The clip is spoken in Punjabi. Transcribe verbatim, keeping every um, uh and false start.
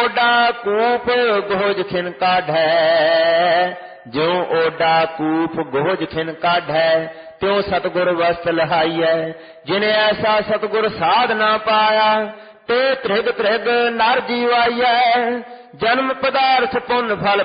ਓਡਾ ਕੂਪ ਗੋਜ ਖਿਨ ਕਾਢੈ। ਜਿਉ ਓਡਾ ਕੂਪ ਗੋਜ ਖਿਨ ਕਾਢੈ ਤਿਉ ਸਤਿਗੁਰ ਵਸਤ ਲਹਾਈਐ। ਜਿਨੇ ਐਸਾ ਸਤਿਗੁਰ ਸਾਧ ਨਾ ਪਾਇਆ ਤੇ ਤ੍ਰਿਗ ਤ੍ਰਿਗ ਨਰ ਜੀਵਾਈਐ। ਜਨਮ ਪਦਾਰਥ ਪੁੰਨ ਫਲ